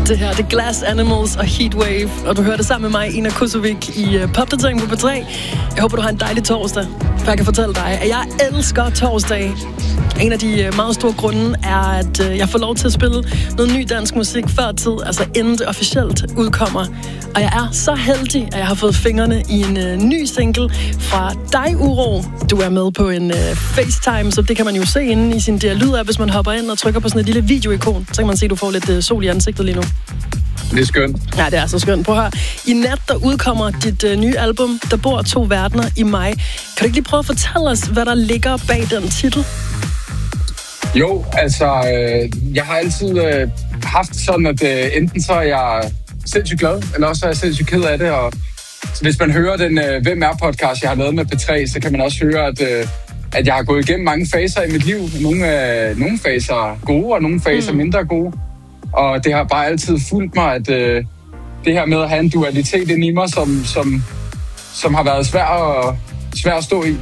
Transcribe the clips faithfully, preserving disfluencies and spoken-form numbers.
Det her, det er Glass Animals og Heatwave, og du hører det sammen med mig, Ina Kosovic, i uh, Popdatering på P tre. Jeg håber, du har en dejlig torsdag, for jeg kan fortælle dig, at jeg elsker torsdag. En af de uh, meget store grunde er, at uh, jeg får lov til at spille noget ny dansk musik før tid, altså inden det officielt udkommer. Og jeg er så heldig, at jeg har fået fingrene i en uh, ny single fra dig, Uro. Du er med på en uh, FaceTime, så det kan man jo se inde i sin D R Lyd-app, hvis man hopper ind og trykker på sådan et lille videoikon. Så kan man se, at du får lidt uh, sol i ansigtet lige nu. Det er skønt. Ja, det er så skønt. Prøv at høre. I nat, der udkommer dit øh, nye album, Der bor to verdener i mig. Kan du ikke lige prøve at fortælle os, hvad der ligger bag den titel? Jo, altså, øh, jeg har altid øh, haft sådan, at øh, enten så er jeg sindssygt glad, eller også er jeg sindssygt ked af det. Og hvis man hører den øh, Hvem er-podcast, jeg har lavet med P tre, så kan man også høre, at, øh, at jeg har gået igennem mange faser i mit liv. Nogle, øh, nogle faser gode, og nogle faser mm. mindre gode. Og det har bare altid fulgt mig, at øh, det her med at have en dualitet ind i mig, som, som, som har været svær at, svær at stå i.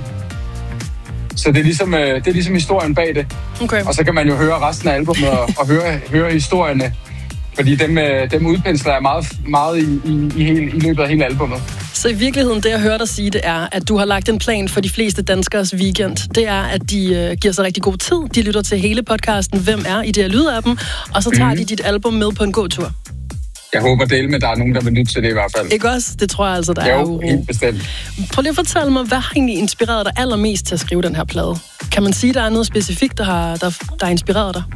Så det er, ligesom, øh, det er ligesom historien bag det. Okay. Og så kan man jo høre resten af albumet og, og høre, høre historierne. Fordi dem, øh, dem udpensler jeg meget, meget i, i, i, hele, i løbet af hele albumet. Så i virkeligheden, det jeg hører dig sige, det er, at du har lagt en plan for de fleste danskers weekend. Det er, at de øh, giver sig rigtig god tid. De lytter til hele podcasten Hvem er? I D R Lyd-appen. Og så tager mm. de dit album med på en gåtur. Jeg håber dele med, at der er nogen, der vil lytte til det i hvert fald. Ikke også? Det tror jeg altså, der jo, er jo, helt bestemt. Prøv lige at fortælle mig, hvad har egentlig inspireret dig allermest til at skrive den her plade? Kan man sige, at der er noget specifikt, der har, der, der har inspireret dig?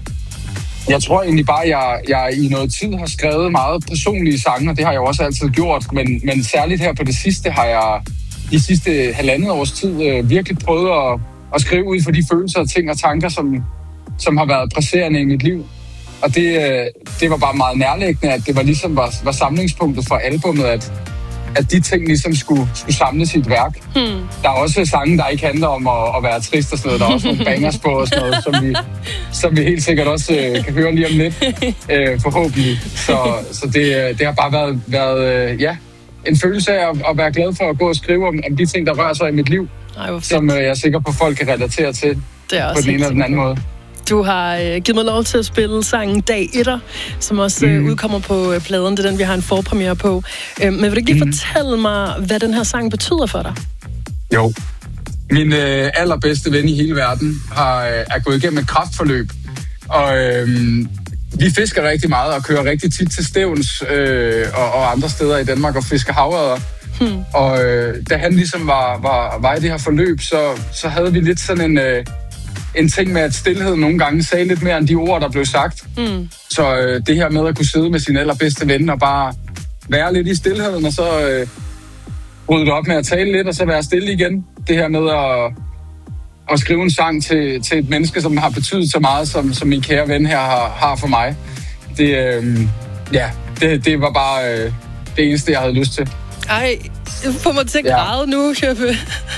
Jeg tror egentlig bare, at jeg, jeg i noget tid har skrevet meget personlige sange, og det har jeg også altid gjort. Men, men særligt her på det sidste har jeg de sidste halvandet års tid øh, virkelig prøvet at, at skrive ud for de følelser, ting og tanker, som, som har været presserende i mit liv. Og det, øh, det var bare meget nærliggende, at det var ligesom var, var samlingspunktet for albummet, at, at de ting ligesom skulle, skulle samles i et værk. Hmm. Der er også sange, der ikke handler om at, at være trist og sådan noget. Der er også nogle bangers på og sådan noget, som vi, som vi helt sikkert også øh, kan høre lige om lidt, øh, forhåbentlig. Så, så det, det har bare været, været øh, ja, en følelse af at, at være glad for at gå og skrive om, om de ting, der rører sig i mit liv, Ej, som øh, jeg er sikker på, at folk kan relatere til det er på den ene eller den anden måde. Du har øh, givet mig lov til at spille sangen Dag Etter, som også øh, mm. udkommer på øh, pladen. Det er den, vi har en forpremiere på. Øh, men vil du ikke lige mm. fortælle mig, hvad den her sang betyder for dig? Jo. Min øh, allerbedste ven i hele verden har, øh, er gået igennem et kræftforløb. Og øh, vi fisker rigtig meget og kører rigtig tit til Stevns øh, og, og andre steder i Danmark og fisker havørreder. Hmm. Og øh, da han ligesom var, var, var i det her forløb, så, så havde vi lidt sådan en... Øh, En ting med, at stillheden nogle gange sagde lidt mere end de ord, der blev sagt. Mm. Så øh, det her med at kunne sidde med sin allerbedste ven og bare være lidt i stillheden, og så øh, bryde det op med at tale lidt, og så være stille igen. Det her med at, at skrive en sang til, til et menneske, som har betydet så meget, som, som min kære ven her har, har for mig. Det, øh, ja, det, det var bare øh, det eneste, jeg havde lyst til. Ej, få mig til at græde ja. nu, Kjøbe.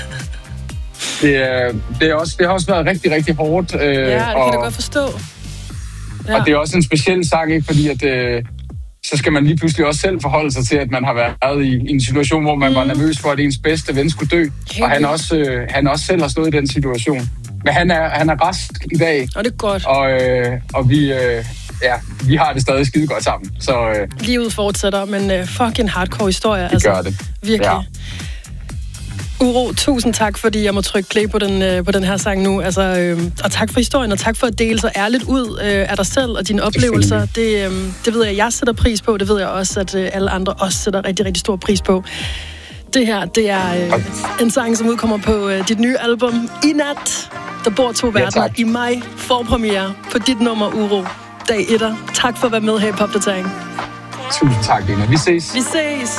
Det, det, er også, det har også været rigtig, rigtig hårdt. Øh, ja, det kan og, jeg godt forstå. Ja. Og det er også en speciel sang, ikke? Fordi at, øh, så skal man lige pludselig også selv forholde sig til, at man har været i, i en situation, hvor man mm. var nervøs for, at ens bedste ven skulle dø. Helt og han også, øh, han også selv har stået i den situation. Men han er, han er rask i dag. Og det er godt. Og, øh, og vi, øh, ja, vi har det stadig skide godt sammen. Så, øh, livet fortsætter, men øh, fucking hardcore historie. Det altså, gør det. Virkelig. Ja. Uro, tusind tak, fordi jeg må trykke play på den, øh, på den her sang nu. Altså, øh, og tak for historien, og tak for at dele så ærligt ud øh, af dig selv og dine oplevelser. Det, øh, det ved jeg, jeg sætter pris på. Det ved jeg også, at øh, alle andre også sætter rigtig, rigtig stor pris på. Det her, det er øh, en sang, som udkommer på øh, dit nye album I nat. Der bor to verdener ja, i maj. Forpremiere på dit nummer, Uro. Dag Etter. Tak for at være med her i Popdatering. Tusind tak, Lina. Vi ses. Vi ses.